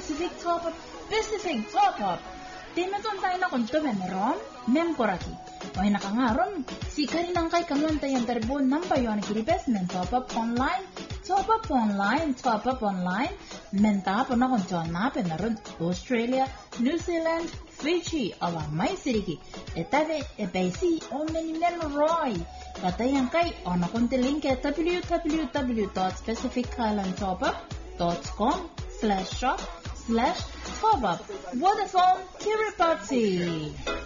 Pacific top-up. Tinatun tayo na kung meron, memkoraki. O nakangaron, si karinang kay kamuntay ang terbo nampayon kiripes men top-up online, menta po na kung na meron Australia, New Zealand, Fiji, may siriki. Etabe, ebesi, o men roy. Katayang kay o nakunti link at www.pacificislandtopup.com/shop/top-up. Vodafone Kiribati.